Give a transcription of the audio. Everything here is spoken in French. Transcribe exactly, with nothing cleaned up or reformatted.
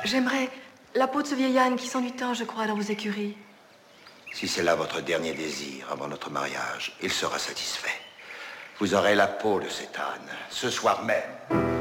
J'aimerais la peau de ce vieil âne qui s'ennuie tant, je crois, dans vos écuries. Si c'est là votre dernier désir avant notre mariage, il sera satisfait. Vous aurez la peau de cet âne, ce soir même.